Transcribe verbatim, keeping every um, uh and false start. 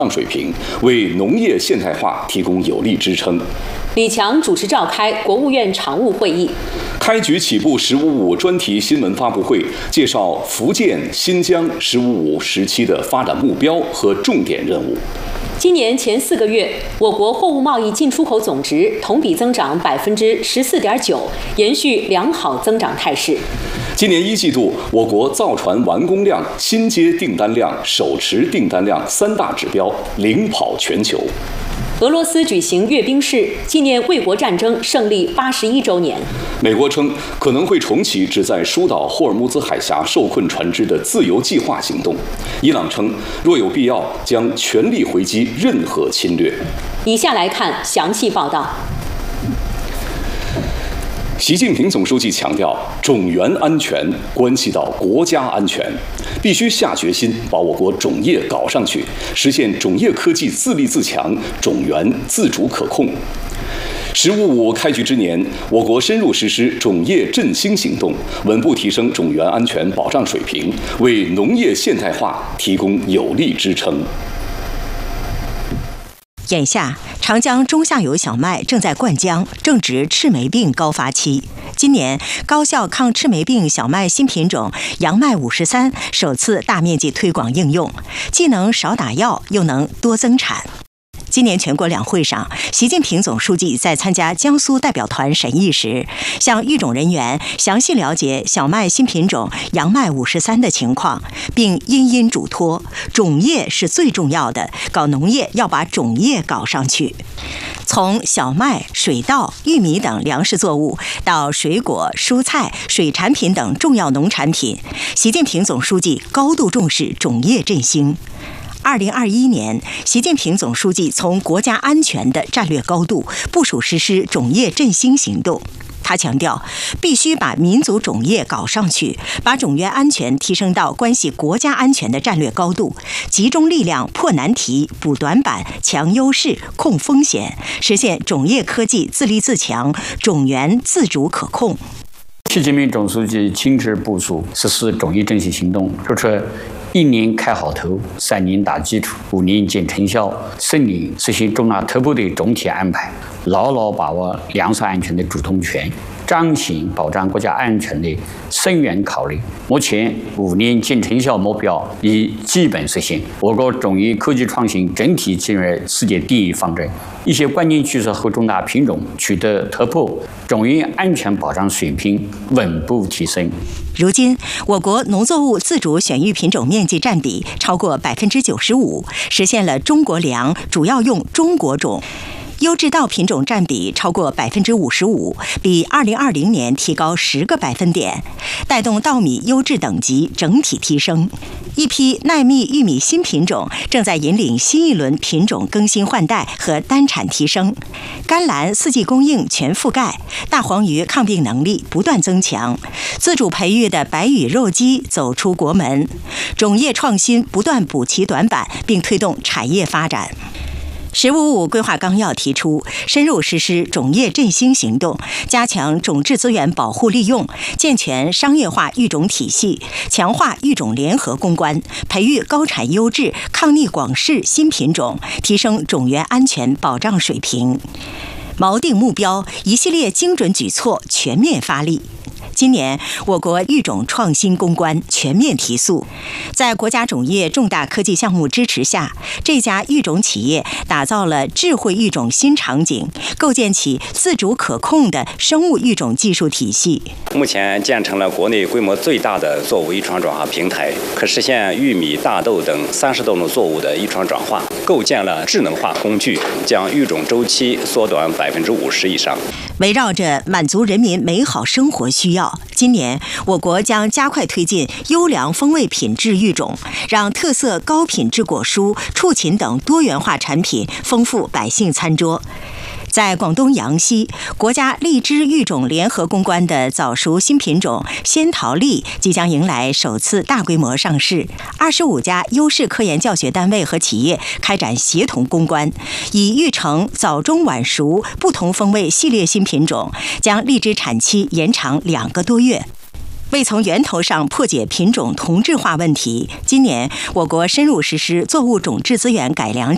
水平，为农业现代化提供有力支撑。 李强主持召开国务院常务会议， 开局起步“十五五”专题新闻发布会，介绍福建、新疆“十五五”时期的发展目标和重点任务。 今年前四个月，我国货物贸易进出口总值同比增长百分之十四点九，延续良好增长态势。 今年一季度，我国造船完工量、新接订单量、手持订单量三大指标领跑全球。 俄罗斯举行阅兵式，纪念卫国战争胜利八十一周年。 美国称可能会重启旨在疏导霍尔木兹海峡受困船只的自由计划行动。伊朗称若有必要，将全力回击任何侵略。 以下来看详细报道。 习近平总书记强调，种源安全关系到国家安全，必须下决心把我国种业搞上去，实现种业科技自立自强、种源自主可控。十五五开局之年，我国深入实施种业振兴行动，稳步提升种源安全保障水平，为农业现代化提供有力支撑。 眼下，长江中下游小麦正在灌浆，正值赤霉病高发期。今年，高效抗赤霉病小麦新品种杨麦五十三首次大面积推广应用，既能少打药，又能多增产。今年全国两会上，习近平总书记在参加江苏代表团审议时，向育种人员详细了解小麦新品种杨麦五十三的情况，并殷殷嘱托，种业是最重要的，搞农业要把种业搞上去。从小麦、水稻、玉米等粮食作物到水果、蔬菜、水产品等重要农产品，习近平总书记高度重视种业振兴。二零二一年，习近平总书记从国家安全的战略高度部署实施种业振兴行动。他强调，必须把民族种业搞上去，把种源安全提升到关系国家安全的战略高度，集中力量破难题、补短板、强优势、控风险，实现种业科技自立自强、种源自主可控。 习近平总书记亲自部署实施种业振兴行动，说出一年开好头，三年打基础，五年见成效，十年实行重大突破的总体安排，牢牢把握粮食安全的主动权，彰显保障国家安全的深远考虑。目前五年见成效目标已基本实现，我国种业科技创新整体进入世界第一方阵，一些关键技术和重大品种取得突破，种业安全保障水平稳步提升。 如今，我国农作物自主选育品种面积占比超过百分之九十五，实现了中国粮主要用中国种。优质稻品种占比超过百分之五十五，比二零二零年提高十个百分点，带动稻米优质等级整体提升。一批耐蜜玉米新品种正在引领新一轮品种更新换代和单产提升。甘蓝四季供应全覆盖，大黄鱼抗病能力不断增强，自主培育的白羽肉鸡走出国门，种业创新不断补齐短板，并推动产业发展。十五五规划纲要提出，深入实施种业振兴行动，加强种质资源保护利用，健全商业化育种体系，强化育种联合攻关，培育高产优质、抗逆广适新品种，提升种源安全保障水平。锚定目标，一系列精准举措全面发力。今年，我国育种创新攻关全面提速，在国家种业重大科技项目支持下，这家育种企业打造了智慧育种新场景，构建起自主可控的生物育种技术体系。 目前建成了国内规模最大的作物遗传转化平台，可实现玉米、大豆等三十多种作物的遗传转化，构建了智能化工具，将育种周期缩短百分之五十以上。 围绕着满足人民美好生活需要，今年我国将加快推进优良风味品质育种，让特色高品质果蔬、畜禽等多元化产品丰富百姓餐桌。在广东阳西，国家荔枝育种联合攻关的早熟新品种仙桃荔即将迎来首次大规模上市。二十五家优势科研教学单位和企业开展协同攻关，以育成早中晚熟不同风味系列新品种，将荔枝产期延长两个多月。为从源头上破解品种同质化问题，今年我国深入实施作物种质资源改良